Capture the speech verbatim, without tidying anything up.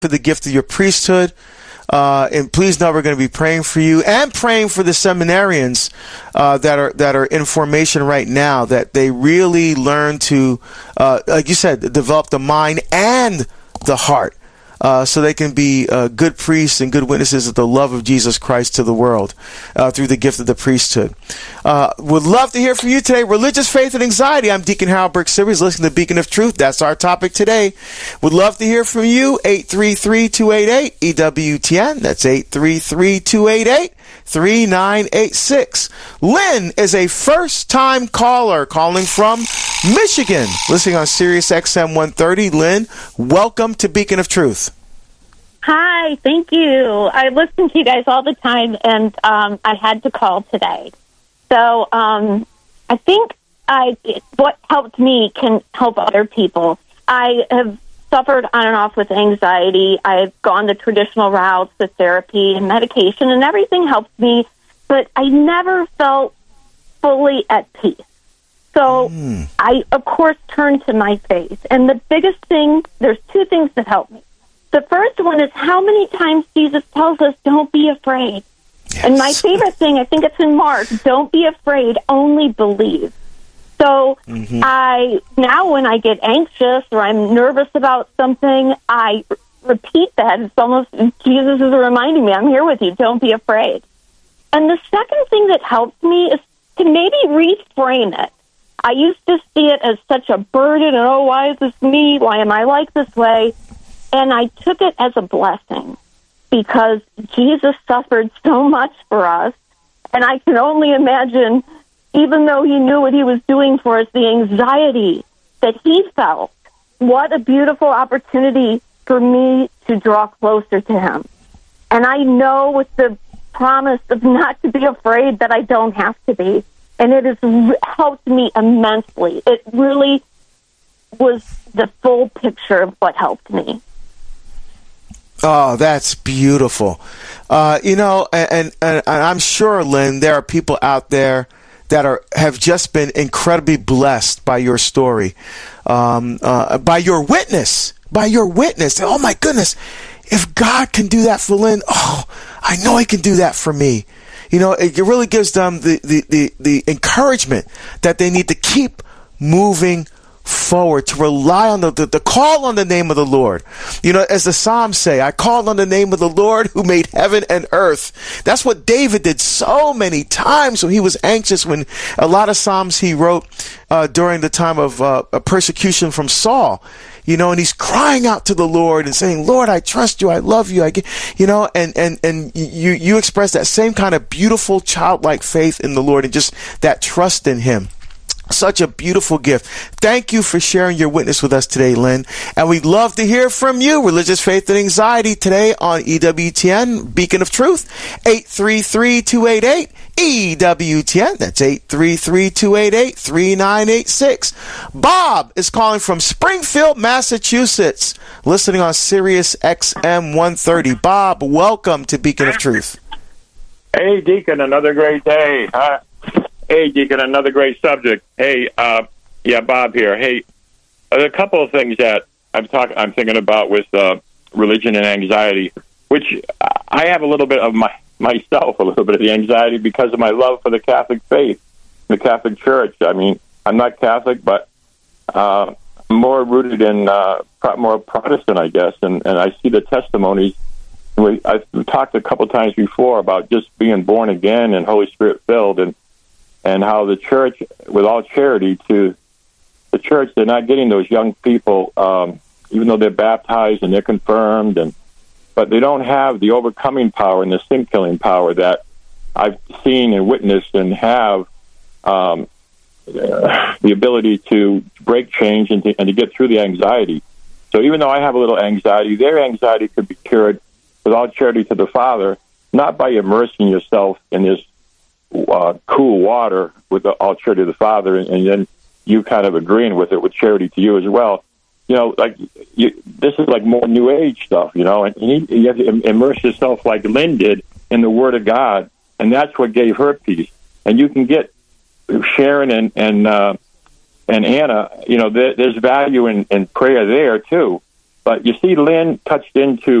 for the gift of your priesthood. Uh, and please know we're going to be praying for you and praying for the seminarians uh, that are that are in formation right now, that they really learn to, uh, like you said, develop the mind and the heart, uh, so they can be uh, good priests and good witnesses of the love of Jesus Christ to the world uh, through the gift of the priesthood. Uh, would love to hear from you today. Religious faith and anxiety. I'm Deacon Harold Burke Sivers, listening to Beacon of Truth. That's our topic today. Would love to hear from you. eight three three, two eight eight, E W T N. That's eight three three, two eight eight, three nine eight six. Lynn is a first-time caller calling from Michigan, listening on Sirius X M one thirty. Lynn, welcome to Beacon of Truth. Hi, thank you. I listen to you guys all the time, and um, I had to call today. So um, I think I what helped me can help other people. I have suffered on and off with anxiety. I've gone the traditional routes with therapy and medication, and everything helped me, but I never felt fully at peace. So mm. I, of course, turned to my faith. And the biggest thing, there's two things that helped me. The first one is how many times Jesus tells us, don't be afraid. Yes. And my favorite thing, I think it's in Mark, don't be afraid, only believe. So mm-hmm. I now when I get anxious or I'm nervous about something, I r- repeat that. It's almost, Jesus is reminding me, I'm here with you, don't be afraid. And the second thing that helps me is to maybe reframe it. I used to see it as such a burden, and oh, why is this me? Why am I like this way? And I took it as a blessing because Jesus suffered so much for us. And I can only imagine, even though he knew what he was doing for us, the anxiety that he felt. What a beautiful opportunity for me to draw closer to him. And I know with the promise of not to be afraid that I don't have to be. And it has re- helped me immensely. It really was the full picture of what helped me. Oh, that's beautiful. Uh, you know, and, and, and I'm sure, Lynn, there are people out there that are have just been incredibly blessed by your story, um, uh, by your witness, by your witness. Oh, my goodness, if God can do that for Lynn, oh, I know he can do that for me. You know, it really gives them the, the, the, the encouragement that they need to keep moving forward, to rely on the, the, the call on the name of the Lord. You know, as the Psalms say, I called on the name of the Lord who made heaven and earth. That's what David did so many times when he was anxious, when a lot of Psalms he wrote uh, during the time of uh, persecution from Saul. You know, and he's crying out to the Lord and saying, Lord, I trust you. I love you. I get, you know, and, and, and you, you express that same kind of beautiful childlike faith in the Lord and just that trust in him. Such a beautiful gift. Thank you for sharing your witness with us today, Lynn. And we'd love to hear from you. Religious Faith and Anxiety today on E W T N, Beacon of Truth, eight three three, two eight eight, E W T N. That's eight three three, two eight eight, three nine eight six. Bob is calling from Springfield, Massachusetts, listening on Sirius X M one thirty. Bob, welcome to Beacon of Truth. Hey, Deacon, another great day. Huh? Hey, Deacon, another great subject. Hey, uh, yeah, Bob here. Hey, a couple of things that I'm talking, I'm thinking about with uh, religion and anxiety, which I have a little bit of my myself, a little bit of the anxiety because of my love for the Catholic faith, the Catholic Church. I mean, I'm not Catholic, but uh, more rooted in uh, more Protestant, I guess, and, and I see the testimonies. We, I've talked a couple times before about just being born again and Holy Spirit filled, and and how the church, with all charity to the church, they're not getting those young people, um, even though they're baptized and they're confirmed, and but they don't have the overcoming power and the sin-killing power that I've seen and witnessed and have um, uh, the ability to break change and to, and to get through the anxiety. So even though I have a little anxiety, their anxiety could be cured with all charity to the Father, not by immersing yourself in this Uh, cool water with the, all charity to the Father, and, and then you kind of agreeing with it with charity to you as well. You know, like you, this is like more New Age stuff, you know, and you, you have to immerse yourself like Lynn did in the Word of God, and that's what gave her peace. And you can get Sharon and and uh, and Anna. You know, there, there's value in, in prayer there too, But you see, Lynn touched into